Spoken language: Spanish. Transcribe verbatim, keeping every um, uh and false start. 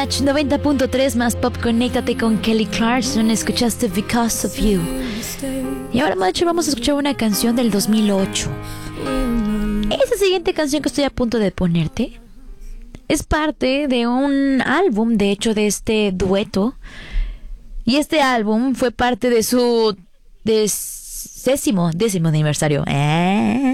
noventa punto tres más pop, conéctate con Kelly Clarkson. Escuchaste Because of You. Y ahora, macho, vamos a escuchar una canción del dos mil ocho. Esa siguiente canción que estoy a punto de ponerte es parte de un álbum, de hecho, de este dueto. Y este álbum fue parte de su décimo, décimo aniversario. ¿Eh?